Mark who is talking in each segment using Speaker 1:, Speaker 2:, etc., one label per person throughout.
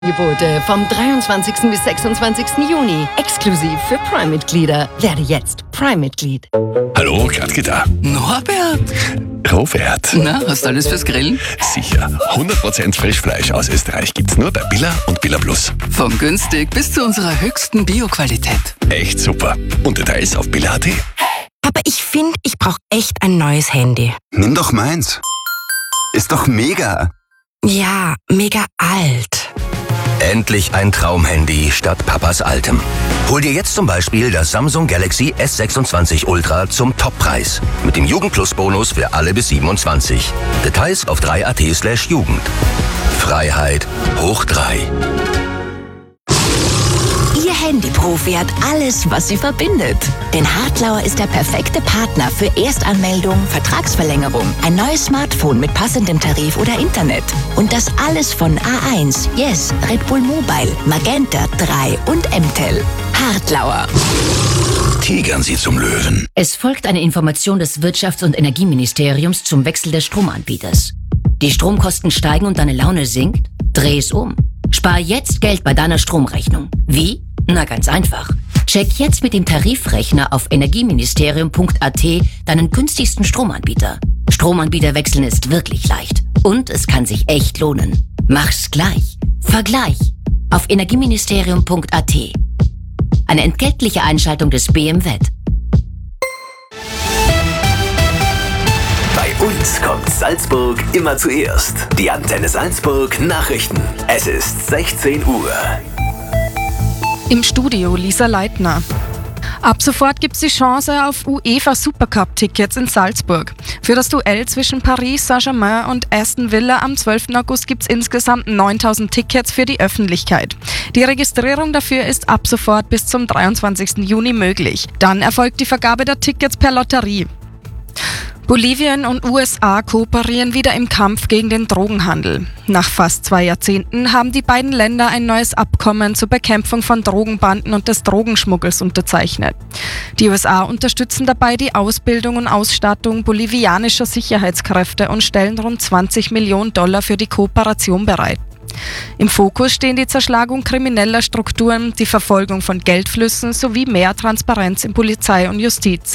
Speaker 1: Angebote vom 23. bis 26. Juni. Exklusiv für Prime-Mitglieder. Werde jetzt Prime-Mitglied.
Speaker 2: Hallo, Gladke da.
Speaker 3: Norbert!
Speaker 2: Robert.
Speaker 3: Na, hast du alles fürs Grillen?
Speaker 2: Sicher. 100% Frischfleisch aus Österreich gibt's nur bei Billa und Billa Plus.
Speaker 3: Von günstig bis zu unserer höchsten Bio-Qualität.
Speaker 2: Echt super. Und Details auf billa.at.
Speaker 4: Aber ich finde, ich brauche echt ein neues Handy.
Speaker 5: Nimm doch meins. Ist doch mega.
Speaker 4: Ja, mega alt.
Speaker 6: Endlich ein Traumhandy statt Papas altem. Hol dir jetzt zum Beispiel das Samsung Galaxy S26 Ultra zum Toppreis. Mit dem Jugend-Plus-Bonus für alle bis 27. Details auf 3.at/Jugend. Freiheit hoch 3.
Speaker 7: Ihr Handyprofi hat alles, was sie verbindet. Denn Hartlauer ist der perfekte Partner für Erstanmeldung, Vertragsverlängerung, ein neues Smartphone mit passendem Tarif oder Internet. Und das alles von A1, Yes, Red Bull Mobile, Magenta 3 und M-Tel. Hartlauer.
Speaker 2: Tigern Sie zum Löwen.
Speaker 8: Es folgt eine Information des Wirtschafts- und Energieministeriums zum Wechsel des Stromanbieters. Die Stromkosten steigen und deine Laune sinkt? Dreh es um. Spar jetzt Geld bei deiner Stromrechnung. Wie? Na, ganz einfach. Check jetzt mit dem Tarifrechner auf energieministerium.at deinen günstigsten Stromanbieter. Stromanbieter wechseln ist wirklich leicht. Und es kann sich echt lohnen. Mach's gleich. Vergleich. Auf energieministerium.at. Eine entgeltliche Einschaltung des BMWet.
Speaker 9: Bei uns kommt Salzburg immer zuerst. Die Antenne Salzburg Nachrichten. Es ist 16 Uhr.
Speaker 10: Im Studio Lisa Leitner. Ab sofort gibt es die Chance auf UEFA Supercup-Tickets in Salzburg. Für das Duell zwischen Paris Saint-Germain und Aston Villa am 12. August gibt es insgesamt 9.000 Tickets für die Öffentlichkeit. Die Registrierung dafür ist ab sofort bis zum 23. Juni möglich. Dann erfolgt die Vergabe der Tickets per Lotterie. Bolivien und USA kooperieren wieder im Kampf gegen den Drogenhandel. Nach fast 2 Jahrzehnten haben die beiden Länder ein neues Abkommen zur Bekämpfung von Drogenbanden und des Drogenschmuggels unterzeichnet. Die USA unterstützen dabei die Ausbildung und Ausstattung bolivianischer Sicherheitskräfte und stellen rund $20 Millionen für die Kooperation bereit. Im Fokus stehen die Zerschlagung krimineller Strukturen, die Verfolgung von Geldflüssen sowie mehr Transparenz in Polizei und Justiz.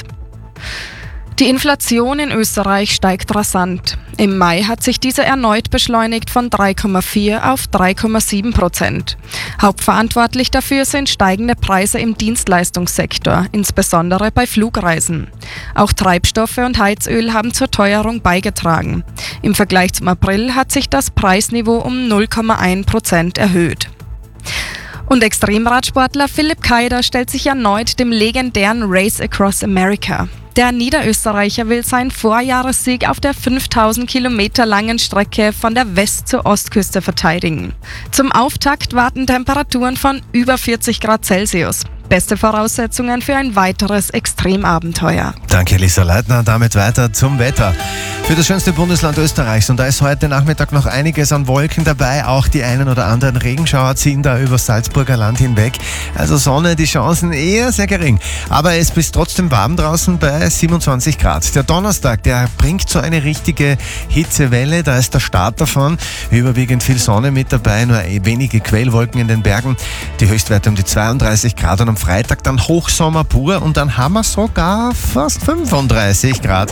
Speaker 10: Die Inflation in Österreich steigt rasant. Im Mai hat sich diese erneut beschleunigt von 3,4 auf 3,7%. Hauptverantwortlich dafür sind steigende Preise im Dienstleistungssektor, insbesondere bei Flugreisen. Auch Treibstoffe und Heizöl haben zur Teuerung beigetragen. Im Vergleich zum April hat sich das Preisniveau um 0,1% erhöht. Und Extremradsportler Philipp Keider stellt sich erneut dem legendären Race Across America. Der Niederösterreicher will seinen Vorjahressieg auf der 5000 Kilometer langen Strecke von der West- zur Ostküste verteidigen. Zum Auftakt warten Temperaturen von über 40 Grad Celsius. Beste Voraussetzungen für ein weiteres Extremabenteuer.
Speaker 11: Danke, Lisa Leitner. Damit weiter zum Wetter. Für das schönste Bundesland Österreichs. Und da ist heute Nachmittag noch einiges an Wolken dabei. Auch die einen oder anderen Regenschauer ziehen da über Salzburger Land hinweg. Also Sonne, die Chancen eher sehr gering. Aber es ist trotzdem warm draußen bei 27 Grad. Der Donnerstag, der bringt so eine richtige Hitzewelle. Da ist der Start davon. Überwiegend viel Sonne mit dabei, nur wenige Quellwolken in den Bergen. Die Höchstwerte um die 32 Grad. Und am Freitag dann Hochsommer pur. Und dann haben wir sogar fast 35 Grad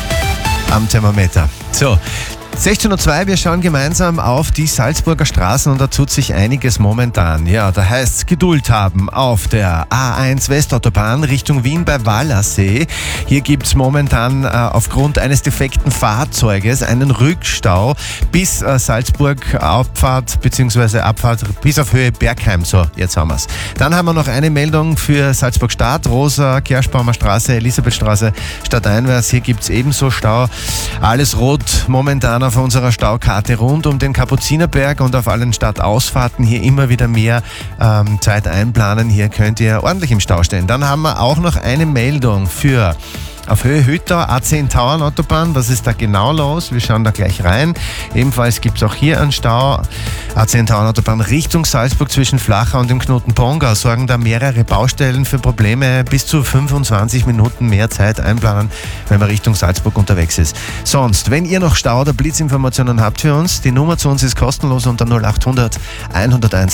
Speaker 11: am Thermometer. So, 16.02 Uhr, wir schauen gemeinsam auf die Salzburger Straßen und da tut sich einiges momentan. Ja, da heißt es Geduld haben auf der A1 Westautobahn Richtung Wien bei Wallersee. Hier gibt es momentan aufgrund eines defekten Fahrzeuges einen Rückstau bis Salzburg Abfahrt bzw. Abfahrt bis auf Höhe Bergheim. So, jetzt haben wir es. Dann haben wir noch eine Meldung für Salzburg Stadt, Rosa, Kerschbaumer Straße, Elisabethstraße, stadteinwärts. Hier gibt es ebenso Stau. Alles rot momentan auf unserer Staukarte rund um den Kapuzinerberg und auf allen Stadtausfahrten hier immer wieder mehr Zeit einplanen. Hier könnt ihr ordentlich im Stau stehen. Dann haben wir auch noch eine Meldung für Auf Höhe Hütter, A10 Tauernautobahn. Was ist da genau los? Wir schauen da gleich rein. Ebenfalls gibt es auch hier einen Stau. A10 Tauernautobahn Richtung Salzburg zwischen Flachau und dem Knoten Pongau sorgen da mehrere Baustellen für Probleme. Bis zu 25 Minuten mehr Zeit einplanen, wenn man Richtung Salzburg unterwegs ist. Sonst, wenn ihr noch Stau- oder Blitzinformationen habt für uns, die Nummer zu uns ist kostenlos unter 0800 101